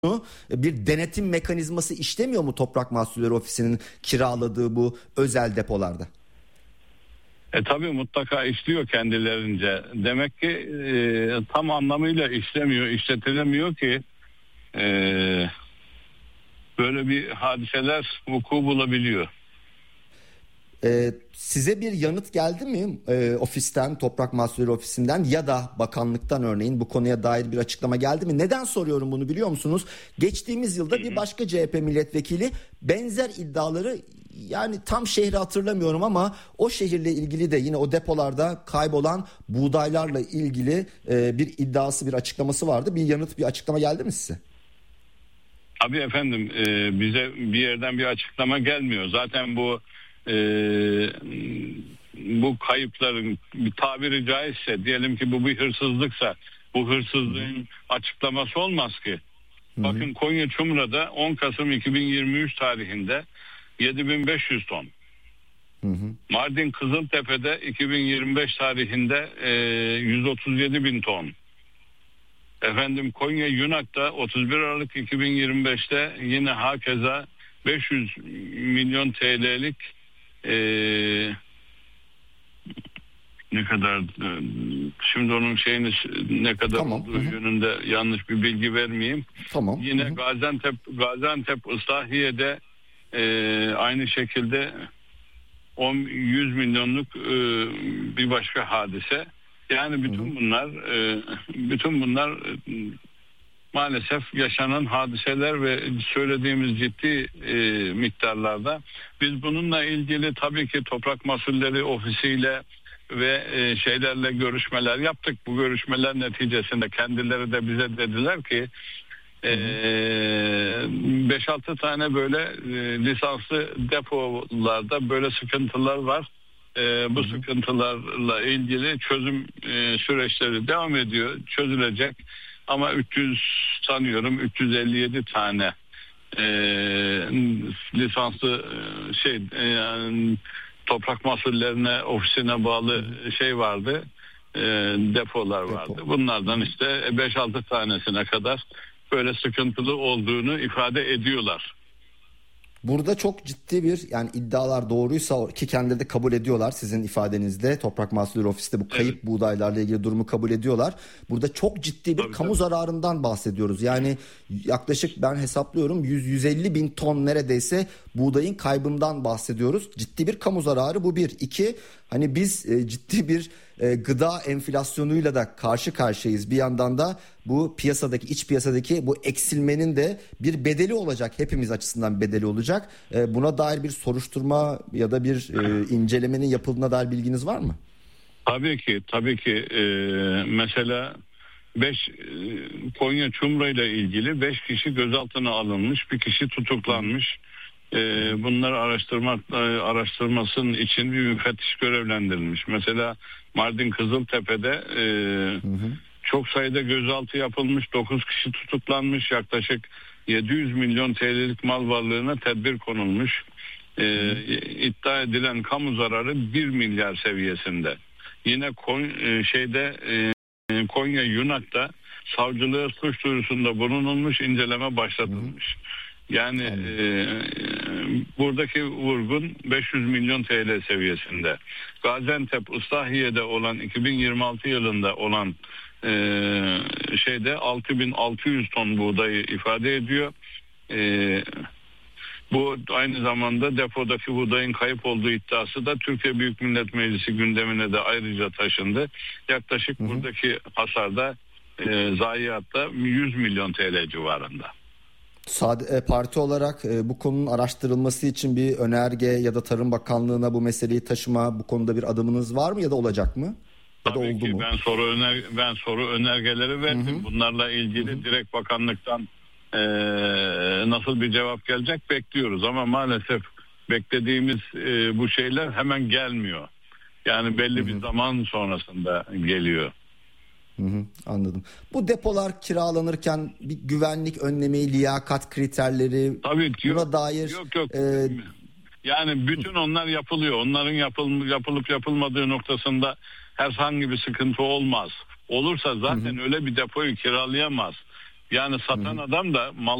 bir denetim mekanizması işlemiyor mu Toprak Mahsulleri Ofisi'nin kiraladığı bu özel depolarda? Tabii mutlaka işliyor kendilerince. Demek ki tam anlamıyla işlemiyor, işletilemiyor ki böyle bir hadiseler vuku bulabiliyor. Size bir yanıt geldi mi ofisten, Toprak Mahsulleri Ofisi'nden ya da bakanlıktan örneğin bu konuya dair bir açıklama geldi mi? Neden soruyorum bunu biliyor musunuz? Geçtiğimiz yılda bir başka CHP milletvekili benzer iddiaları, yani tam şehri hatırlamıyorum ama o şehirle ilgili de yine o depolarda kaybolan buğdaylarla ilgili bir iddiası, bir açıklaması vardı. Bir yanıt, bir açıklama geldi mi size? Tabii efendim, bize bir yerden bir açıklama gelmiyor. Zaten bu kayıpların bir tabiri caizse, diyelim ki bu bir hırsızlıksa, bu hırsızlığın açıklaması olmaz ki. Bakın Konya Çumra'da 10 Kasım 2023 tarihinde 7500 ton. Mardin Kızıltepe'de 2025 tarihinde 137.000 ton. Efendim Konya Yunak'ta 31 Aralık 2025'te yine hakeza 500 milyon TL'lik ne kadar, şimdi onun şeyini ne kadar olduğu yönünde yanlış bir bilgi vermeyeyim. Yine Gaziantep Islahiye'de aynı şekilde 100 milyonluk bir başka hadise. Yani bütün bunlar maalesef yaşanan hadiseler ve söylediğimiz ciddi miktarlarda. Biz bununla ilgili tabii ki Toprak Mahsulleri Ofisi'yle ve şeylerle görüşmeler yaptık. Bu görüşmeler neticesinde kendileri de bize dediler ki 5-6 tane böyle lisanslı depolarda böyle sıkıntılar var. Bu sıkıntılarla ilgili çözüm süreçleri devam ediyor. Çözülecek ama 357 tane lisanslı Toprak Mahsullerine Ofisine bağlı şey vardı. Depolar vardı. Bunlardan işte 5-6 tanesine kadar böyle sıkıntılı olduğunu ifade ediyorlar. Burada çok ciddi bir, yani iddialar doğruysa ki kendileri de kabul ediyorlar, sizin ifadenizde Toprak Mahsulleri Ofisi'nde bu kayıp buğdaylarla ilgili durumu kabul ediyorlar. Burada çok ciddi bir kamu zararından bahsediyoruz. Yani yaklaşık, ben hesaplıyorum, 100-150 bin ton neredeyse buğdayın kaybından bahsediyoruz. Ciddi bir kamu zararı bu, bir. İki, hani biz ciddi bir gıda enflasyonuyla da karşı karşıyayız. Bir yandan da bu piyasadaki, iç piyasadaki bu eksilmenin de bir bedeli olacak. Hepimiz açısından bedeli olacak. Buna dair bir soruşturma ya da bir incelemenin yapıldığına dair bilginiz var mı? Tabii ki. Mesela Konya Çumra ile ilgili 5 kişi gözaltına alınmış, bir kişi tutuklanmış. Bunları araştırmasının için bir müfettiş görevlendirilmiş. Mesela Mardin Kızıltepe'de çok sayıda gözaltı yapılmış, 9 kişi tutuklanmış, yaklaşık 700 milyon TL'lik mal varlığına tedbir konulmuş. İddia edilen kamu zararı 1 milyar seviyesinde. Yine Konya Yunak'ta savcılığa suç duyurusunda bulunulmuş, inceleme başlatılmış. Yani buradaki vurgun 500 milyon TL seviyesinde. Gaziantep Islahiye'de olan 2026 yılında olan 6600 ton buğdayı ifade ediyor. Bu aynı zamanda depodaki buğdayın kayıp olduğu iddiası da Türkiye Büyük Millet Meclisi gündemine de ayrıca taşındı. Yaklaşık buradaki hasarda zayiatta 100 milyon TL civarında. Parti olarak bu konunun araştırılması için bir önerge ya da Tarım Bakanlığı'na bu meseleyi taşıma, bu konuda bir adımınız var mı ya da olacak mı? Ya Tabii da oldu ki mu? Ben soru önergeleri verdim. Bunlarla ilgili direkt bakanlıktan nasıl bir cevap gelecek bekliyoruz ama maalesef beklediğimiz bu şeyler hemen gelmiyor. Yani belli bir zaman sonrasında geliyor. Anladım. Bu depolar kiralanırken bir güvenlik önlemi, liyakat kriterleri, buna dair... Yok. Yani bütün onlar yapılıyor. Onların yapılıp yapılmadığı noktasında herhangi bir sıkıntı olmaz. Olursa zaten öyle bir depoyu kiralayamaz. Yani satan adam da mal